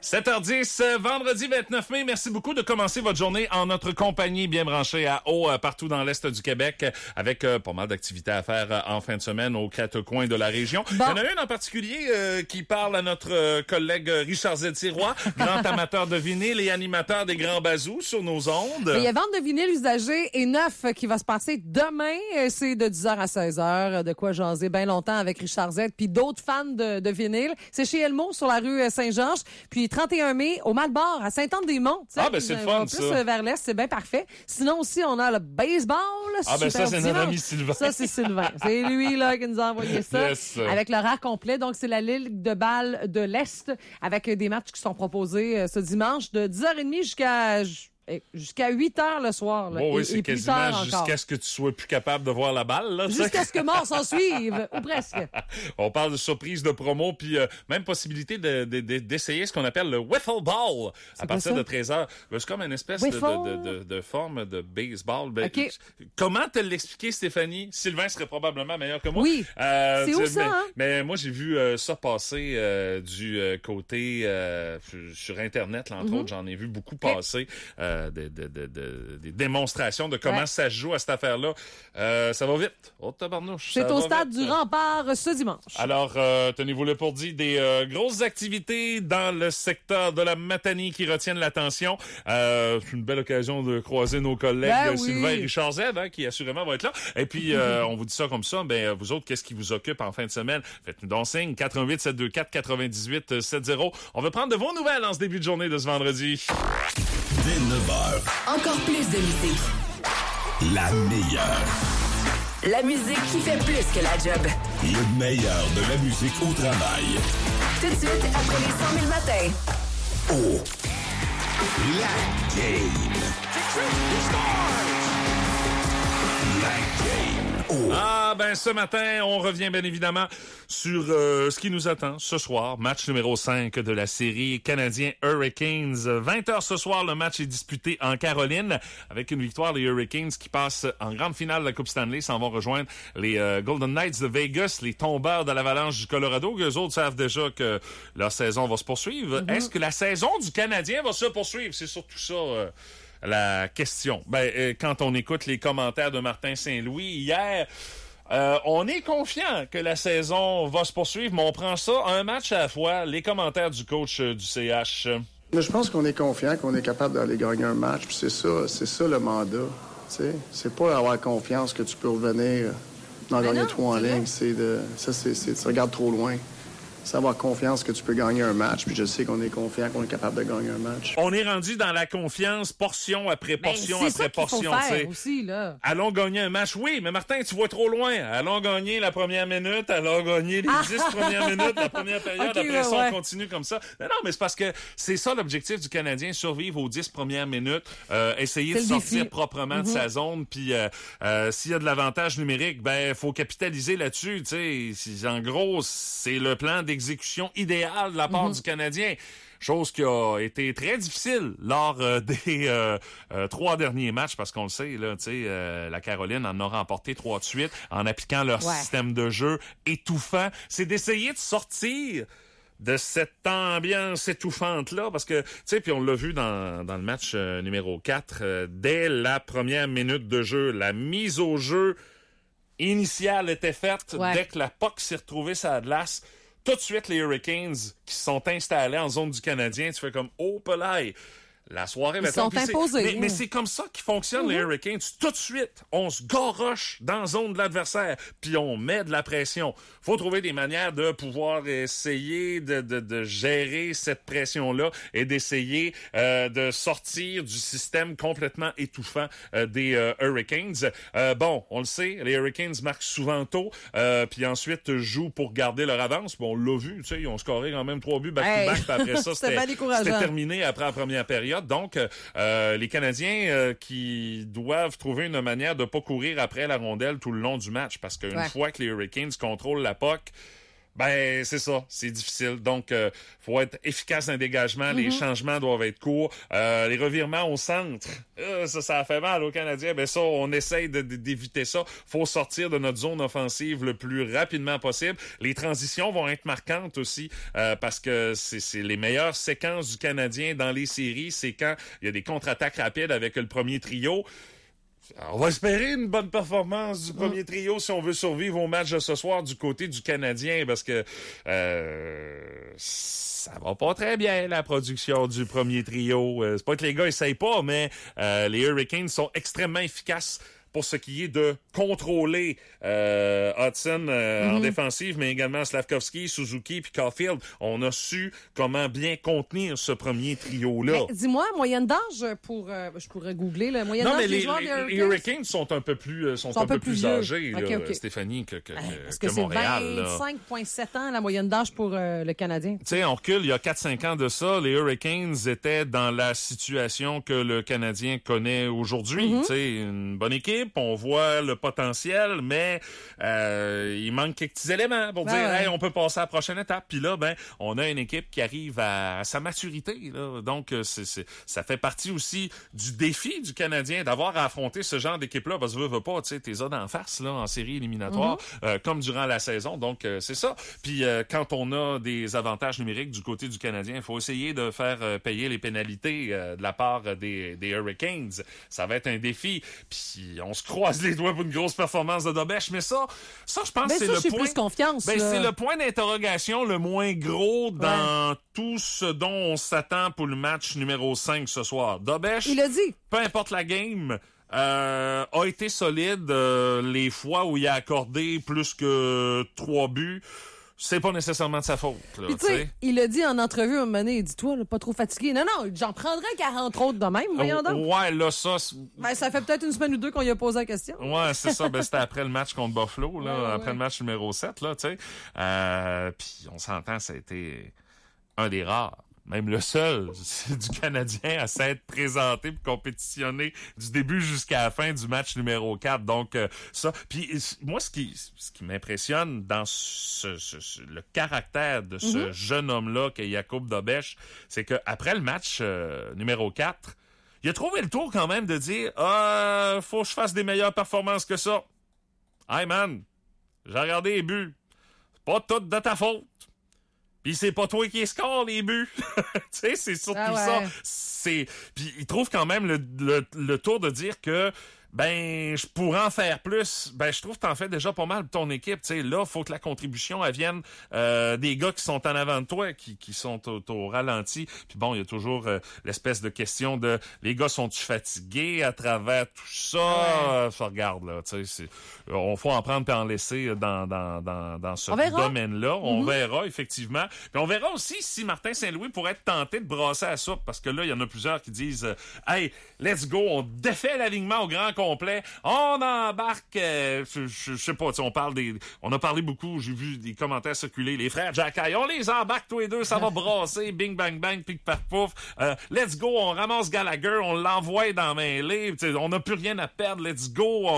7h10, vendredi 29 mai. Merci beaucoup de commencer votre journée en notre compagnie, bien branchée à eau partout dans l'Est du Québec, avec pas mal d'activités à faire en fin de semaine aux quatre coins de la région. Bon. Il y en a une en particulier qui parle à notre collègue Richard Z-Sirois, grand amateur de vinyle et animateur des Grands Bazous sur nos ondes. Il y a vente de vinyle usagé et neuf qui va se passer demain. C'est de 10h à 16h. De quoi jaser bien longtemps avec Richard Z puis d'autres fans de vinyle. C'est chez Elmo sur la rue Saint-Georges. Puis 31 mai, au Malbar, à Saint-Anne-des-Monts. Ah, ben c'est le fun, ça. Plus vers l'est, c'est bien parfait. Sinon aussi, on a le baseball. Ah, ben ça, c'est notre ami Sylvain. Ça, c'est Sylvain. C'est lui, là, qui nous a envoyé ça. Yes. Avec l'horaire complet. Donc, c'est la Ligue de balle de l'Est avec des matchs qui sont proposés ce dimanche de 10h30 jusqu'à 8h le soir. Là, oui, c'est quasiment jusqu'à ce que tu sois plus capable de voir la balle. Là, jusqu'à ce que mort s'en suive, ou presque. On parle de surprise de promo, puis même possibilité d'essayer ce qu'on appelle le wiffle ball à partir de 13h. C'est comme une espèce de forme de baseball. Okay. Comment te l'expliquer, Stéphanie? Sylvain serait probablement meilleur que moi. Oui, c'est où ça? Mais moi, j'ai vu ça passer du côté sur Internet, là, entre autres. J'en ai vu beaucoup passer. Des démonstrations de comment ça se joue à cette affaire-là. Ça va vite. Oh, tabarnouche. C'est au stade du Rempart ce dimanche. Alors, tenez-vous le pour dit, des grosses activités dans le secteur de la Matanie qui retiennent l'attention. C'est une belle occasion de croiser nos collègues Sylvain et Richard Z, qui assurément vont être là. Et puis, on vous dit ça comme ça, vous autres, qu'est-ce qui vous occupe en fin de semaine? Faites-nous donc signe, 88 724 98 70. On va prendre de vos nouvelles en ce début de journée de ce vendredi. Dès 9h. Encore plus de musique. La meilleure. La musique qui fait plus que la job. Le meilleur de la musique au travail. Tout de suite, après les 100 000 matins. Oh. La game. La game. Oh. Ah, ce matin, on revient bien évidemment sur ce qui nous attend ce soir. Match numéro 5 de la série Canadien Hurricanes. 20h ce soir, le match est disputé en Caroline. Avec une victoire, les Hurricanes qui passent en grande finale de la Coupe Stanley s'en vont rejoindre les Golden Knights de Vegas, les tombeurs de l'Avalanche du Colorado. Eux autres savent déjà que leur saison va se poursuivre. Mm-hmm. Est-ce que la saison du Canadien va se poursuivre? C'est surtout ça... la question. Quand on écoute les commentaires de Martin Saint-Louis hier, on est confiant que la saison va se poursuivre, mais on prend ça un match à la fois. Les commentaires du coach du CH. Je pense qu'on est confiant, qu'on est capable d'aller gagner un match, puis c'est ça le mandat. T'sais. C'est pas avoir confiance que tu peux revenir dans gagner 3 en ligne. Tu regardes trop loin. C'est avoir confiance que tu peux gagner un match, puis je sais qu'on est confiant qu'on est capable de gagner un match. On est rendu dans la confiance, portion après portion après portion. Aussi, là. Allons gagner un match, oui, mais Martin, tu vois trop loin. Allons gagner la première minute, allons gagner les 10 premières minutes, la première période, après ça, on continue comme ça. Non, mais c'est parce que c'est ça l'objectif du Canadien, survivre aux 10 premières minutes, essayer de sortir proprement de sa zone, puis s'il y a de l'avantage numérique, faut capitaliser là-dessus, tu sais. En gros, c'est le plan d'exécution idéale de la part du Canadien. Chose qui a été très difficile lors des 3 derniers matchs, parce qu'on le sait, là, la Caroline en a remporté 3 de suite en appliquant leur système de jeu étouffant. C'est d'essayer de sortir de cette ambiance étouffante-là, parce que, tu sais, puis on l'a vu dans le match numéro 4, dès la première minute de jeu, la mise au jeu initiale était faite. Dès que la puck s'est retrouvée sur la glace, tout de suite, les Hurricanes qui se sont installés en zone du Canadien, tu fais comme « Oh, pelaille! » La soirée va sont imposés. Mais c'est comme ça qu'ils fonctionnent, les Hurricanes. Tout de suite, on se garoche dans la zone de l'adversaire, puis on met de la pression. Faut trouver des manières de pouvoir essayer de gérer cette pression-là et d'essayer de sortir du système complètement étouffant des Hurricanes. On le sait, les Hurricanes marquent souvent tôt, puis ensuite jouent pour garder leur avance. Bon, on l'a vu, tu sais, ils ont scoré quand même 3 buts back-to-back, puis après ça, c'était terminé après la première période. Donc, les Canadiens qui doivent trouver une manière de pas courir après la rondelle tout le long du match, parce qu'une fois que les Hurricanes contrôlent la puck, Ben, c'est ça. C'est difficile. Donc, faut être efficace dans le dégagement. Les changements doivent être courts. Les revirements au centre, ça a fait mal aux Canadiens. Ben ça, on essaye d'éviter ça. Faut sortir de notre zone offensive le plus rapidement possible. Les transitions vont être marquantes aussi parce que c'est les meilleures séquences du Canadien dans les séries. C'est quand il y a des contre-attaques rapides avec le premier trio. On va espérer une bonne performance du premier trio si on veut survivre au match de ce soir du côté du Canadien parce que ça va pas très bien la production du premier trio. C'est pas que les gars essayent pas, mais les Hurricanes sont extrêmement efficaces pour ce qui est de contrôler Hudson en défensive, mais également Slavkovski, Suzuki puis Caulfield. On a su comment bien contenir ce premier trio-là. Mais dis-moi, moyenne d'âge pour... je pourrais googler, la moyenne d'âge des joueurs des Hurricanes? Les Hurricanes sont un peu plus, âgés, là, okay. Stéphanie, que parce que Montréal. C'est 25,7 ans la moyenne d'âge pour le Canadien. Tu sais, on recule, il y a 4-5 ans de ça, les Hurricanes étaient dans la situation que le Canadien connaît aujourd'hui. Tu sais, une bonne équipe, on voit le potentiel, mais il manque quelques petits éléments pour dire hey, on peut passer à la prochaine étape. Puis là, ben, on a une équipe qui arrive à sa maturité. Là. Donc, ça fait partie aussi du défi du Canadien d'avoir à affronter ce genre d'équipe-là. Parce que veux pas, tu sais, t'es là d'en face là, en série éliminatoire, comme durant la saison. Donc, c'est ça. Puis quand on a des avantages numériques du côté du Canadien, il faut essayer de faire payer les pénalités de la part des Hurricanes. Ça va être un défi. Puis on se croise les doigts pour une grosse performance de Dobèche, mais ça je pense que c'est le point. Plus confiance. C'est le point d'interrogation le moins gros dans tout ce dont on s'attend pour le match numéro 5 ce soir. Dobèche, il a dit. Peu importe la game, a été solide les fois où il a accordé plus que 3 buts. C'est pas nécessairement de sa faute. Là, tu sais, il a dit en entrevue à un moment donné, il dit, toi, là, pas trop fatigué. Non, j'en prendrais 40 autres de même, voyons donc. Ouais, là, ça... Ben, ça fait peut-être une semaine ou deux qu'on lui a posé la question. Ouais, c'est ça. Ben, c'était après le match contre Buffalo, là, après le match numéro 7, là, tu sais. Puis, on s'entend, ça a été un des rares. Même le seul du Canadien à s'être présenté pour compétitionner du début jusqu'à la fin du match numéro 4. Donc, ça. Puis, moi, ce qui m'impressionne dans le caractère de ce jeune homme-là, qu'est Jakub Dobèche, c'est qu'après le match numéro 4, il a trouvé le tour quand même de dire « faut que je fasse des meilleures performances que ça. Hey man, j'ai regardé les buts. C'est pas tout de ta faute. Puis c'est pas toi qui score les buts. » Tu sais, c'est surtout ça. Puis il trouve quand même le tour de dire que ben, je pourrais en faire plus. Ben, je trouve que t'en fais déjà pas mal de ton équipe. Tu sais, là, faut que la contribution, elle vienne des gars qui sont en avant de toi, qui sont au ralenti. Puis bon, il y a toujours l'espèce de question de les gars sont-tu fatigués à travers tout ça? Ça regarde, là. Tu sais, on faut en prendre puis en laisser dans ce domaine-là. On verra, effectivement. Puis on verra aussi si Martin Saint-Louis pourrait être tenté de brasser à la soupe, parce que là, il y en a plusieurs qui disent hey, let's go, on défait l'alignement au grand complet, on embarque, je sais pas, on a parlé beaucoup, j'ai vu des commentaires circuler, les frères Jacky, on les embarque tous les deux, ça va brasser, bing bang bang, pic par pouf, let's go, on ramasse Gallagher, on l'envoie dans la mêlée, on n'a plus rien à perdre, let's go,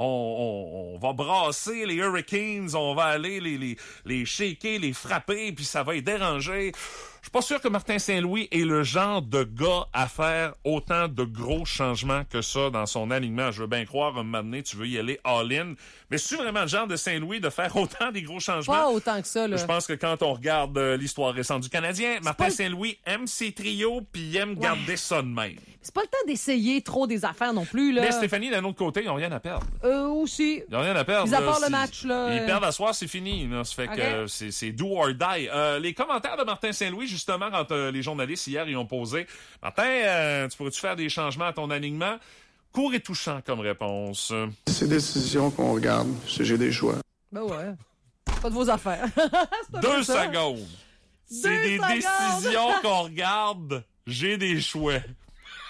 on va brasser les Hurricanes, on va aller les shaker, les frapper, puis ça va les déranger. Je suis pas sûr que Martin Saint-Louis est le genre de gars à faire autant de gros changements que ça dans son alignement. Je veux bien croire, un moment donné, tu veux y aller all-in. Mais c'est vraiment le genre de Saint-Louis de faire autant des gros changements? Pas autant que ça, là. Je pense que quand on regarde l'histoire récente du Canadien, Martin Saint-Louis aime ses trios puis il aime garder ça de même. C'est pas le temps d'essayer trop des affaires non plus, là. Mais Stéphanie, d'un autre côté, ils n'ont rien à perdre. Aussi. Ils n'ont rien à perdre. Ils apportent le match, là. Ils perdent à soir, c'est fini. Là. Ça fait que c'est do or die. Les commentaires de Martin Saint-Louis, justement, quand les journalistes hier ils ont posé « Martin, tu pourrais-tu faire des changements à ton alignement? » Court et touchant comme réponse. C'est des décisions qu'on regarde. J'ai des choix. Ben ouais. Pas de vos affaires. 2 secondes. C'est des décisions qu'on regarde. J'ai des choix.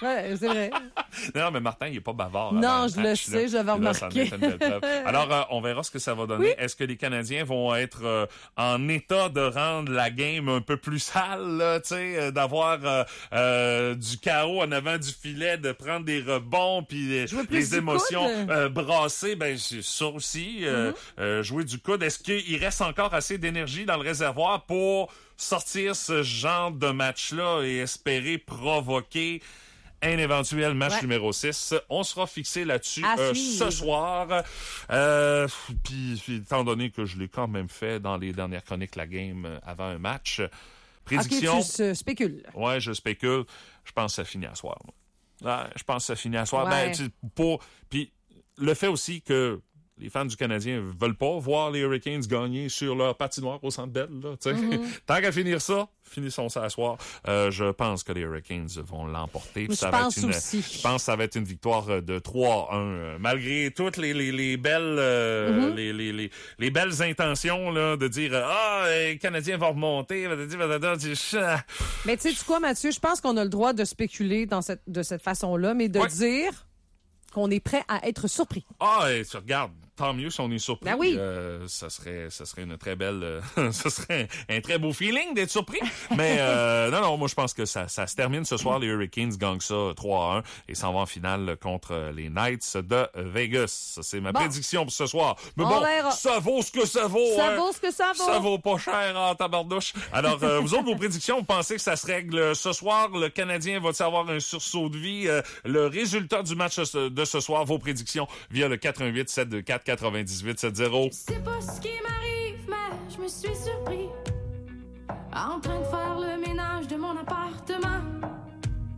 Ouais, c'est vrai. Non, mais Martin, il est pas bavard. Non, je le sais, j'avais remarqué. Alors, on verra ce que ça va donner. Oui. Est-ce que les Canadiens vont être en état de rendre la game un peu plus sale, là, tu sais, d'avoir du chaos en avant du filet, de prendre des rebonds, puis les émotions brassées, ben ça aussi, jouer du coude. Est-ce qu'il reste encore assez d'énergie dans le réservoir pour sortir ce genre de match-là et espérer provoquer un éventuel match numéro 6. On sera fixé là-dessus ce soir. Puis, étant donné que je l'ai quand même fait dans les dernières chroniques la game avant un match, prédiction... OK, tu spécules. Ouais, je spécule. Je pense que ça finit à soir. Ouais, je pense que ça finit à soir. Ouais. Puis le fait aussi que les fans du Canadien veulent pas voir les Hurricanes gagner sur leur patinoire au Centre Bell. Là, Tant qu'à finir ça, finissons ça à soir. Je pense que les Hurricanes vont l'emporter. Je pense que ça va être une victoire de 3-1. Malgré toutes les belles les belles intentions là, de dire les Canadiens vont remonter. Mais tu sais quoi, Mathieu? Je pense qu'on a le droit de spéculer de cette façon-là, mais de dire qu'on est prêt à être surpris. Tu regardes. Tant mieux si on est surpris. Ben oui. Ça serait une très belle... ça serait un très beau feeling d'être surpris. Mais non, moi je pense que ça se termine ce soir. Les Hurricanes gagnent ça 3-1 et s'en vont en finale contre les Knights de Vegas. Ça, c'est ma prédiction pour ce soir. Mais ça vaut ce que ça vaut. Ça vaut ce que ça vaut. Ça vaut pas cher en tabardouche. Alors, vous autres, vos prédictions, vous pensez que ça se règle ce soir? Le Canadien va-t-il avoir un sursaut de vie? Le résultat du match de ce soir, vos prédictions via le 88-724 98-70. C'est pas ce qui m'arrive, mais je me suis surpris en train de faire le ménage de mon appart.